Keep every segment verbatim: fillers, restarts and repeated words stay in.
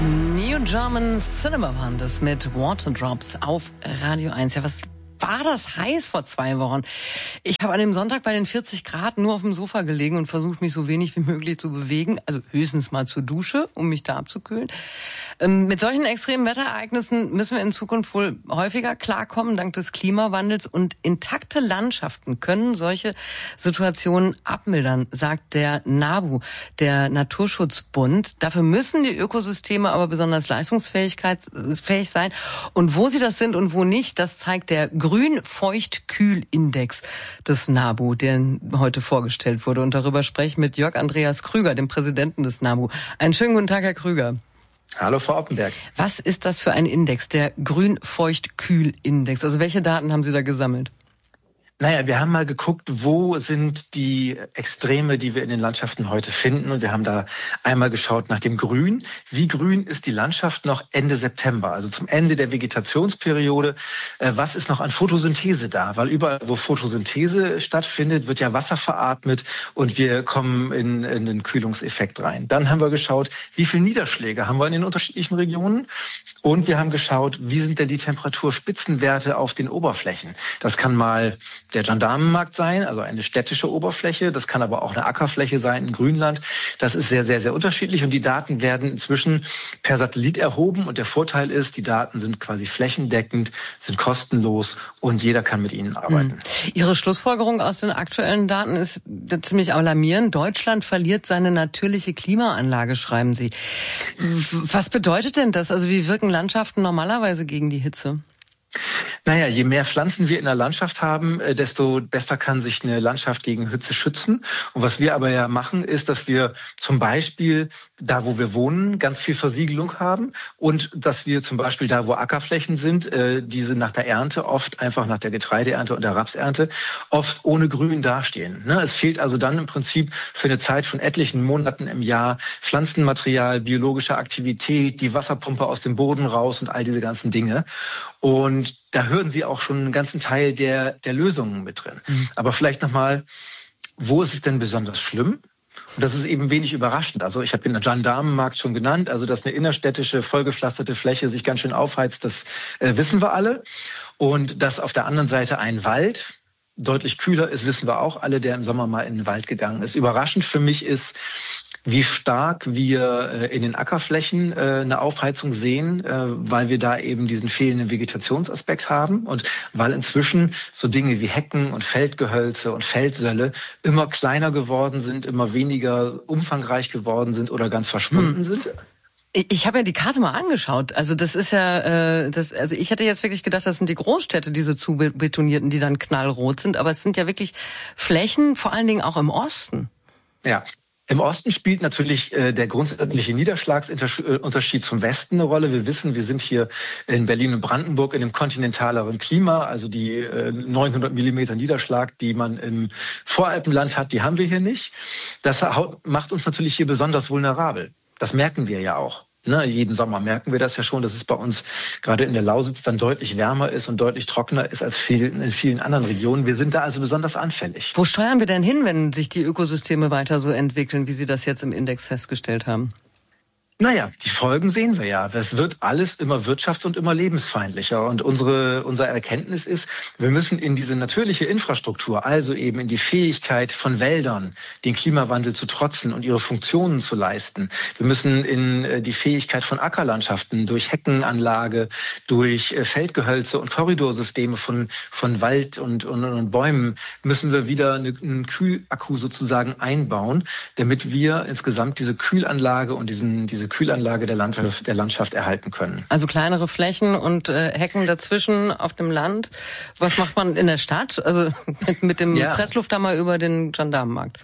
New German Cinema waren das mit Waterdrops auf Radio eins. Ja, was war das heiß vor zwei Wochen? Ich habe an dem Sonntag bei den vierzig Grad nur auf dem Sofa gelegen und versucht, mich so wenig wie möglich zu bewegen. Also höchstens mal zur Dusche, um mich da abzukühlen. Ähm, mit solchen extremen Wetterereignissen müssen wir in Zukunft wohl häufiger klarkommen, dank des Klimawandels. Und intakte Landschaften können solche Situationen abmildern, sagt der NABU, der Naturschutzbund. Dafür müssen die Ökosysteme aber besonders leistungsfähig sein. Und wo sie das sind und wo nicht, das zeigt der Grün-Feucht-Kühl-Index des NABU, der heute vorgestellt wurde. Und darüber spreche ich mit Jörg Andreas Krüger, dem Präsidenten des NABU. Einen schönen guten Tag, Herr Krüger. Hallo, Frau Oppenberg. Was ist das für ein Index, der Grün-Feucht-Kühl-Index? Also welche Daten haben Sie da gesammelt? Naja, wir haben mal geguckt, wo sind die Extreme, die wir in den Landschaften heute finden. Und wir haben da einmal geschaut nach dem Grün. Wie grün ist die Landschaft noch Ende September, also zum Ende der Vegetationsperiode? Was ist noch an Photosynthese da? Weil überall, wo Photosynthese stattfindet, wird ja Wasser veratmet und wir kommen in, in den Kühlungseffekt rein. Dann haben wir geschaut, wie viele Niederschläge haben wir in den unterschiedlichen Regionen? Und wir haben geschaut, wie sind denn die Temperaturspitzenwerte auf den Oberflächen? Das kann mal der Gendarmenmarkt sein, also eine städtische Oberfläche. Das kann aber auch eine Ackerfläche sein in Grünland. Das ist sehr, sehr, sehr unterschiedlich. Und die Daten werden inzwischen per Satellit erhoben. Und der Vorteil ist, die Daten sind quasi flächendeckend, sind kostenlos und jeder kann mit ihnen arbeiten. Ihre Schlussfolgerung aus den aktuellen Daten ist ziemlich alarmierend. Deutschland verliert seine natürliche Klimaanlage, schreiben Sie. Was bedeutet denn das? Also wie wirken Landschaften normalerweise gegen die Hitze? Naja, je mehr Pflanzen wir in der Landschaft haben, desto besser kann sich eine Landschaft gegen Hitze schützen. Und was wir aber ja machen, ist, dass wir zum Beispiel da, wo wir wohnen, ganz viel Versiegelung haben und dass wir zum Beispiel da, wo Ackerflächen sind, diese nach der Ernte oft einfach nach der Getreideernte und der Rapsernte oft ohne Grün dastehen. Es fehlt also dann im Prinzip für eine Zeit von etlichen Monaten im Jahr Pflanzenmaterial, biologische Aktivität, die Wasserpumpe aus dem Boden raus und all diese ganzen Dinge. Und da hören Sie auch schon einen ganzen Teil der, der Lösungen mit drin. Mhm. Aber vielleicht nochmal, wo ist es denn besonders schlimm? Und das ist eben wenig überraschend. Also ich habe den Gendarmenmarkt schon genannt, also dass eine innerstädtische, vollgepflasterte Fläche sich ganz schön aufheizt, das äh, wissen wir alle. Und dass auf der anderen Seite ein Wald deutlich kühler ist, wissen wir auch alle, der im Sommer mal in den Wald gegangen ist. Überraschend für mich ist, wie stark wir in den Ackerflächen eine Aufheizung sehen, weil wir da eben diesen fehlenden Vegetationsaspekt haben und weil inzwischen so Dinge wie Hecken und Feldgehölze und Feldsölle immer kleiner geworden sind, immer weniger umfangreich geworden sind oder ganz verschwunden hm. sind. Ich habe ja die Karte mal angeschaut. Also das ist ja, äh, das, also ich hätte jetzt wirklich gedacht, das sind die Großstädte, diese zubetonierten, die dann knallrot sind. Aber es sind ja wirklich Flächen, vor allen Dingen auch im Osten. Ja. Im Osten spielt natürlich äh, der grundsätzliche Niederschlagsunterschied zum Westen eine Rolle. Wir wissen, wir sind hier in Berlin und Brandenburg in einem kontinentaleren Klima. Also die äh, neunhundert Millimeter Niederschlag, die man im Voralpenland hat, die haben wir hier nicht. Das macht uns natürlich hier besonders vulnerabel. Das merken wir ja auch. Ne, jeden Sommer merken wir das ja schon, dass es bei uns gerade in der Lausitz dann deutlich wärmer ist und deutlich trockener ist als viel, in vielen anderen Regionen. Wir sind da also besonders anfällig. Wo steuern wir denn hin, wenn sich die Ökosysteme weiter so entwickeln, wie Sie das jetzt im Index festgestellt haben? Naja, die Folgen sehen wir ja. Es wird alles immer wirtschafts- und immer lebensfeindlicher. Und unsere, unsere Erkenntnis ist, wir müssen in diese natürliche Infrastruktur, also eben in die Fähigkeit von Wäldern, den Klimawandel zu trotzen und ihre Funktionen zu leisten. Wir müssen in die Fähigkeit von Ackerlandschaften durch Heckenanlage, durch Feldgehölze und Korridorsysteme von, von Wald und, und, und Bäumen müssen wir wieder einen Kühlakku sozusagen einbauen, damit wir insgesamt diese Kühlanlage und diesen, diese Kühlanlage der Landschaft, der Landschaft erhalten können. Also kleinere Flächen und äh, Hecken dazwischen auf dem Land. Was macht man in der Stadt? Also mit, mit dem ja. Presslufthammer über den Gendarmenmarkt.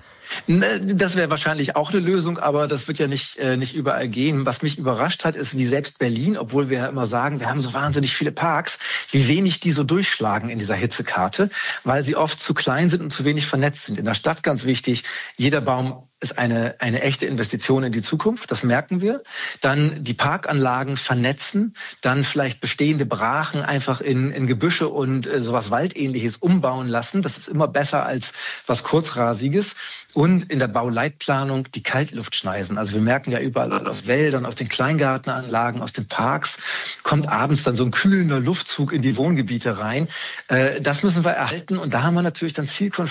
Das wäre wahrscheinlich auch eine Lösung, aber das wird ja nicht, äh, nicht überall gehen. Was mich überrascht hat, ist, wie selbst Berlin, obwohl wir ja immer sagen, wir haben so wahnsinnig viele Parks, wie wenig die so durchschlagen in dieser Hitzekarte, weil sie oft zu klein sind und zu wenig vernetzt sind. In der Stadt ganz wichtig, jeder Baum ist eine, eine echte Investition in die Zukunft, das merken wir. Dann die Parkanlagen vernetzen, dann vielleicht bestehende Brachen einfach in, in Gebüsche und äh, sowas Waldähnliches umbauen lassen. Das ist immer besser als was Kurzrasiges. Und in der Bauleitplanung die Kaltluftschneisen. Also wir merken ja überall aus Wäldern, aus den Kleingartenanlagen, aus den Parks, kommt abends dann so ein kühlender Luftzug in die Wohngebiete rein. Das müssen wir erhalten. Und da haben wir natürlich dann Zielkonflikte